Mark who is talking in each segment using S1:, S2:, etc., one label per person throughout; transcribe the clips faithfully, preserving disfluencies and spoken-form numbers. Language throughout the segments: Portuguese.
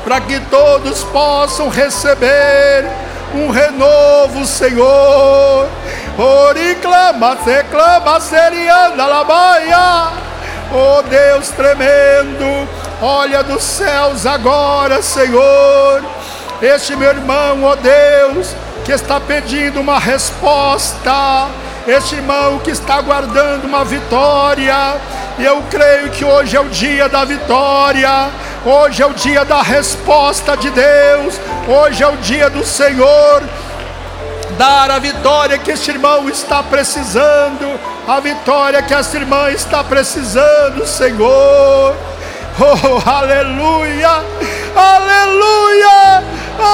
S1: para que todos possam receber um renovo, Senhor. Ori clama, se clama, serianda labaia. Oh Deus tremendo, olha dos céus agora, Senhor. Este meu irmão, ó Deus, que está pedindo uma resposta, este irmão que está aguardando uma vitória, e eu creio que hoje é o dia da vitória, hoje é o dia da resposta de Deus, hoje é o dia do Senhor dar a vitória que este irmão está precisando, a vitória que esta irmã está precisando, Senhor. Oh, aleluia, aleluia.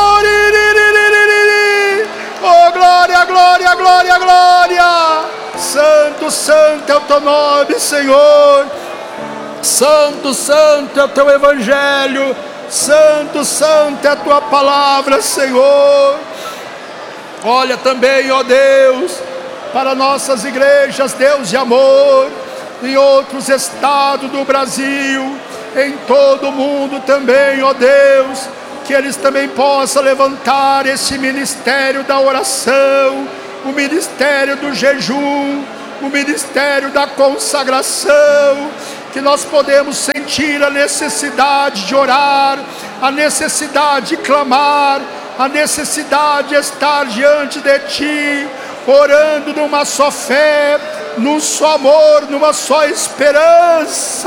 S1: Oh, glória, glória, glória, glória. Santo, santo é o teu nome, Senhor. Santo, santo é o teu evangelho. Santo, santo é a tua palavra, Senhor. Olha também, ó Deus, para nossas igrejas, Deus de amor, em outros estados do Brasil, em todo o mundo também, ó Deus, que eles também possam levantar esse ministério da oração, o ministério do jejum, o ministério da consagração, que nós podemos sentir a necessidade de orar, a necessidade de clamar, a necessidade de estar diante de Ti, orando numa só fé, num só amor, numa só esperança.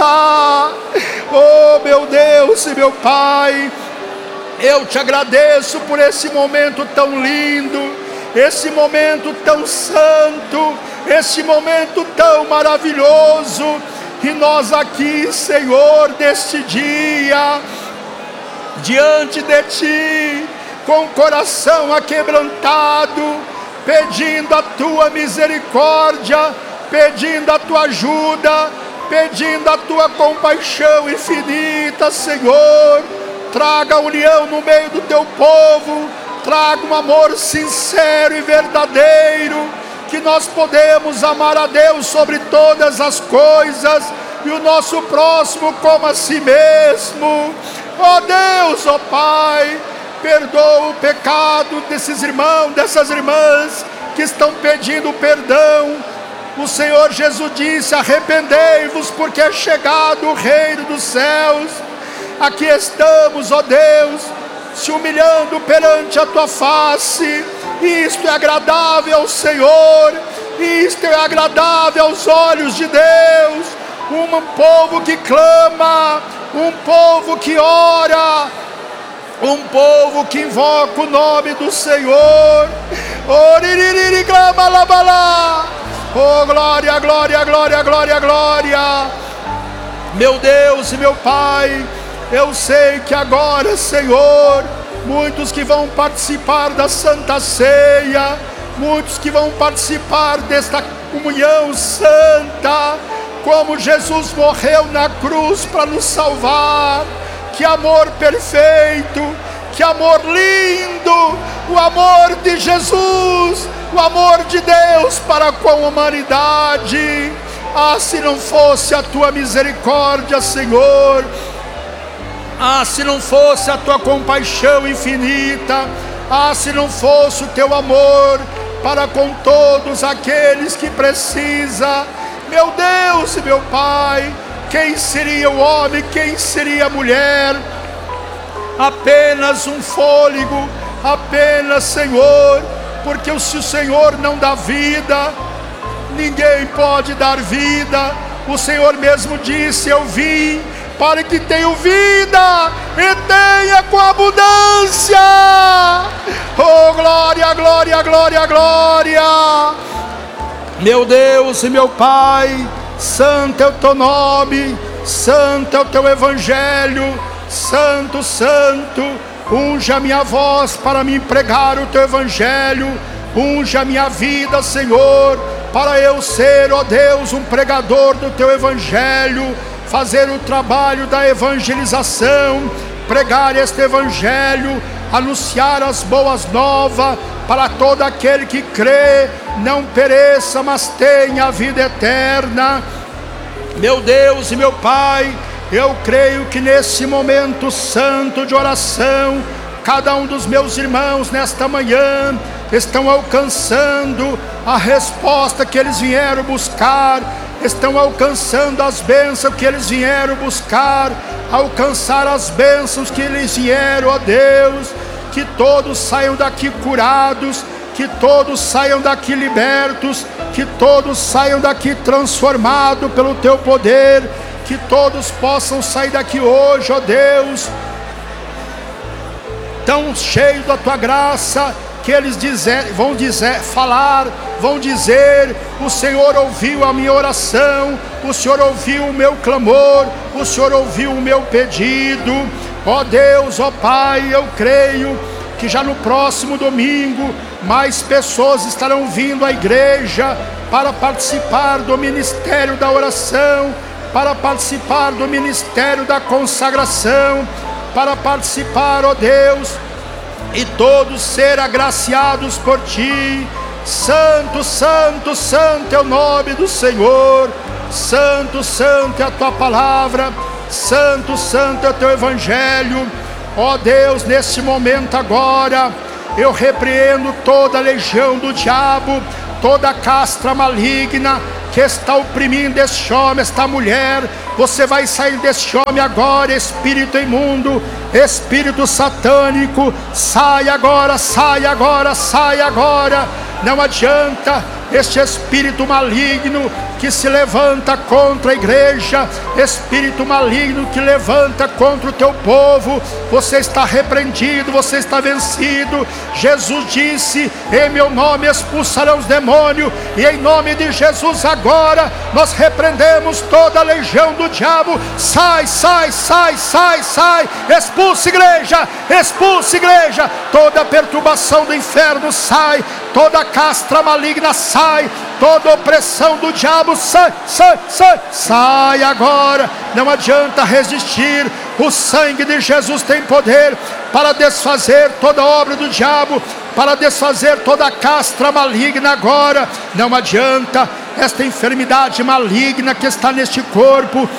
S1: Oh meu Deus e meu Pai, eu te agradeço por esse momento tão lindo, esse momento tão santo, esse momento tão maravilhoso, e nós aqui, Senhor, neste dia, diante de Ti, com o coração aquebrantado, pedindo a Tua misericórdia, pedindo a Tua ajuda, pedindo a Tua compaixão infinita, Senhor. Traga união no meio do Teu povo, traga um amor sincero e verdadeiro, que nós podemos amar a Deus sobre todas as coisas, e o nosso próximo como a si mesmo. Ó Deus, ó Pai, perdoa o pecado desses irmãos, dessas irmãs que estão pedindo perdão. O Senhor Jesus disse: arrependei-vos, porque é chegado o reino dos céus. Aqui estamos, ó Deus, se humilhando perante a Tua face. Isto é agradável ao Senhor, isto é agradável aos olhos de Deus. Um povo que clama, um povo que ora, um povo que invoca o nome do Senhor. Oririri clama labalá. Oh glória, glória, glória, glória, glória. Meu Deus e meu Pai, eu sei que agora, Senhor, muitos que vão participar da Santa Ceia, muitos que vão participar desta comunhão santa, como Jesus morreu na cruz para nos salvar. Que amor perfeito, que amor lindo, o amor de Jesus, o amor de Deus para com a humanidade. Ah, se não fosse a Tua misericórdia, Senhor, ah, se não fosse a Tua compaixão infinita, ah, se não fosse o Teu amor para com todos aqueles que precisam, meu Deus e meu Pai, quem seria o homem, quem seria a mulher? Apenas um fôlego, apenas, Senhor, porque se o Senhor não dá vida, ninguém pode dar vida. O Senhor mesmo disse: eu vim para que tenham vida e tenha com abundância. Oh glória, glória, glória, glória. Meu Deus e meu Pai, santo é o Teu nome, santo é o Teu evangelho, santo, santo. Unge a minha voz para me pregar o Teu evangelho, unge a minha vida, Senhor, para eu ser, ó Deus, um pregador do Teu evangelho, fazer o trabalho da evangelização, pregar este evangelho, anunciar as boas novas para todo aquele que crê, não pereça, mas tenha a vida eterna. Meu Deus e meu Pai, Eu creio que nesse momento santo de oração, cada um dos meus irmãos nesta manhã estão alcançando a resposta que eles vieram buscar, estão alcançando as bênçãos que eles vieram buscar, alcançar as bênçãos que eles vieram, ó Deus. Que todos saiam daqui curados, que todos saiam daqui libertos, que todos saiam daqui transformados pelo Teu poder, que todos possam sair daqui hoje, ó Deus, tão cheios da Tua graça, que eles dizer, vão dizer, falar, vão dizer: o Senhor ouviu a minha oração, o Senhor ouviu o meu clamor, o Senhor ouviu o meu pedido. Ó Deus, ó Pai, eu creio que já no próximo domingo mais pessoas estarão vindo à igreja para participar do ministério da oração, para participar do ministério da consagração, para participar, ó Deus, e todos ser agraciados por Ti. Santo, santo, santo é o nome do Senhor. Santo, santo é a Tua palavra. Santo, santo é o Teu evangelho. Ó Deus, nesse momento agora, eu repreendo toda a legião do diabo, toda a castra maligna que está oprimindo este homem, esta mulher. Você vai sair deste homem agora, espírito imundo, espírito satânico. Sai agora, sai agora, sai agora. Não adianta este espírito maligno que se levanta contra a igreja, espírito maligno que levanta contra o teu povo, você está repreendido, você está vencido. Jesus disse: em meu nome expulsarão os demônios, e em nome de Jesus agora nós repreendemos toda a legião do diabo. Sai, sai, sai, sai, sai, expulsa igreja, expulsa igreja, toda perturbação do inferno sai, toda castra maligna sai, toda opressão do diabo sai, sai, sai, sai agora. Não adianta resistir, o sangue de Jesus tem poder para desfazer toda obra do diabo, para desfazer toda castra maligna agora. Não adianta, esta enfermidade maligna que está neste corpo,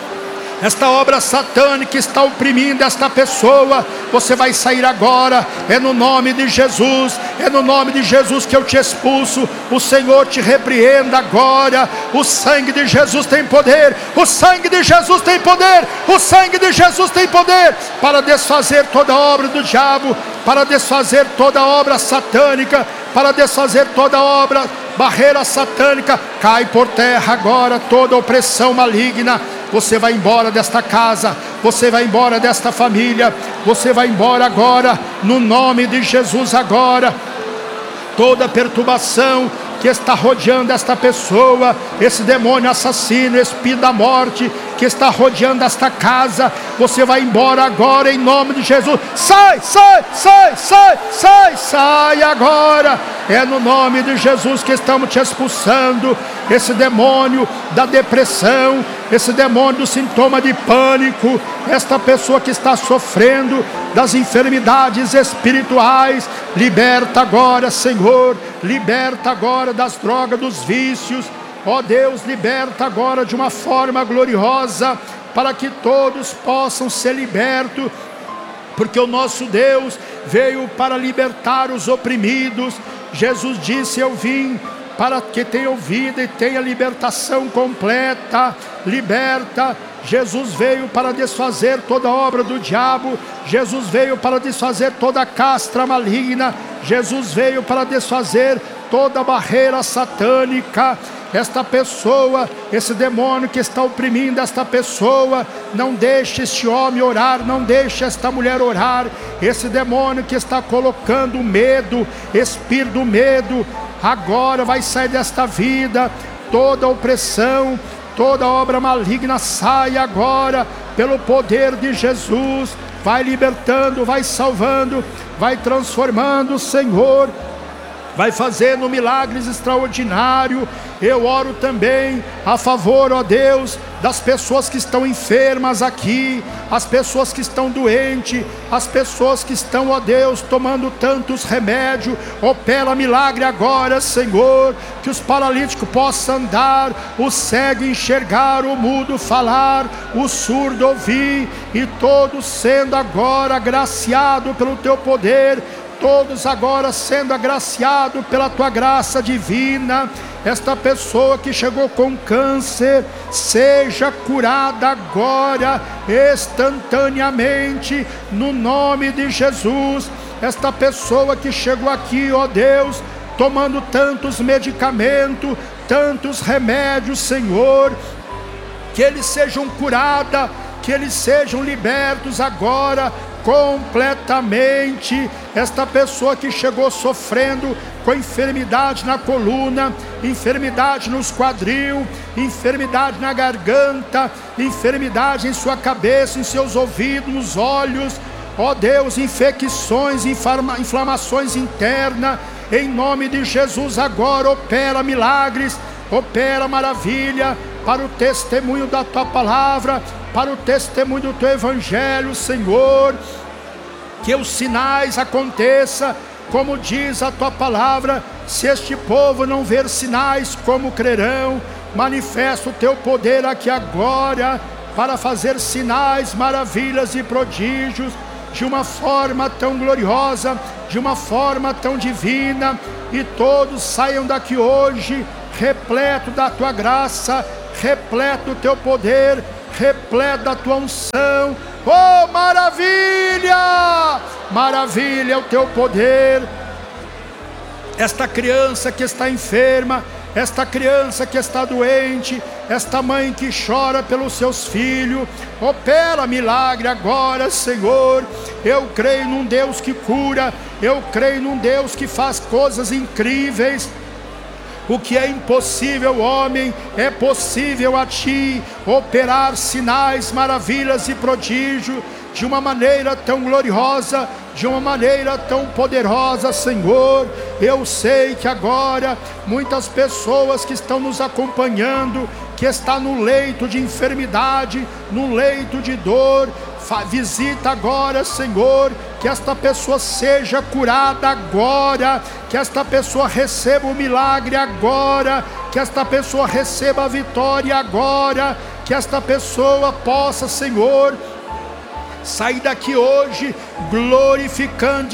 S1: esta obra satânica está oprimindo esta pessoa, você vai sair agora. É no nome de Jesus, é no nome de Jesus que eu te expulso. O Senhor te repreenda agora. O sangue de Jesus tem poder, o sangue de Jesus tem poder, o sangue de Jesus tem poder para desfazer toda obra do diabo, para desfazer toda obra satânica, para desfazer toda obra, barreira satânica. Cai por terra agora toda opressão maligna. Você vai embora desta casa, você vai embora desta família, você vai embora agora, no nome de Jesus agora. Toda perturbação que está rodeando esta pessoa, esse demônio assassino, espírito da morte que está rodeando esta casa, você vai embora agora em nome de Jesus. Sai, sai, sai, sai, sai, sai agora. É no nome de Jesus que estamos te expulsando esse demônio da depressão, esse demônio do sintoma de pânico, esta pessoa que está sofrendo das enfermidades espirituais. Liberta agora, Senhor, liberta agora das drogas, dos vícios. Ó Deus, liberta agora de uma forma gloriosa, para que todos possam ser libertos, porque o nosso Deus veio para libertar os oprimidos. Jesus disse: eu vim para que tenham vida e tenha libertação completa. Liberta. Jesus veio para desfazer toda obra do diabo, Jesus veio para desfazer toda castra maligna, Jesus veio para desfazer toda barreira satânica. Esta pessoa, esse demônio que está oprimindo esta pessoa, não deixe este homem orar, não deixe esta mulher orar. Esse demônio que está colocando medo, espírito do medo, agora vai sair desta vida. Toda opressão, toda obra maligna sai agora, pelo poder de Jesus. Vai libertando, vai salvando, vai transformando, Senhor, vai fazendo milagres extraordinários. Eu oro também a favor, ó Deus, das pessoas que estão enfermas aqui, as pessoas que estão doentes, as pessoas que estão, ó Deus, tomando tantos remédios. Opera milagre agora, Senhor, que os paralíticos possam andar, o cego enxergar, o mudo falar, o surdo ouvir, e todos sendo agora agraciados pelo teu poder, todos agora sendo agraciados pela tua graça divina. Esta pessoa que chegou com câncer, seja curada agora, instantaneamente, no nome de Jesus. Esta pessoa que chegou aqui, ó Deus, tomando tantos medicamentos, tantos remédios, Senhor, que eles sejam curados, que eles sejam libertos agora, completamente. Esta pessoa que chegou sofrendo com enfermidade na coluna, enfermidade nos quadril, enfermidade na garganta, enfermidade em sua cabeça, em seus ouvidos, nos olhos, ó Deus, infecções, inflamações internas, em nome de Jesus agora opera milagres, opera maravilha, para o testemunho da tua palavra, para o testemunho do teu evangelho, Senhor. Que os sinais aconteçam, como diz a tua palavra: se este povo não ver sinais, como crerão? Manifesta o teu poder aqui agora, para fazer sinais, maravilhas e prodígios, de uma forma tão gloriosa, de uma forma tão divina, e todos saiam daqui hoje repleto da tua graça, repleto do teu poder, repleto da tua unção. Oh, maravilha! Maravilha é o teu poder. Esta criança que está enferma, esta criança que está doente, esta mãe que chora pelos seus filhos, opera milagre agora, Senhor. Eu creio num Deus que cura, eu creio num Deus que faz coisas incríveis. O que é impossível ao homem, é possível a ti. Operar sinais, maravilhas e prodígio, de uma maneira tão gloriosa, de uma maneira tão poderosa, Senhor. Eu sei que agora, muitas pessoas que estão nos acompanhando, que está no leito de enfermidade, no leito de dor, visita agora, Senhor, que esta pessoa seja curada agora, que esta pessoa receba o milagre agora, que esta pessoa receba a vitória agora, que esta pessoa possa, Senhor, sair daqui hoje glorificando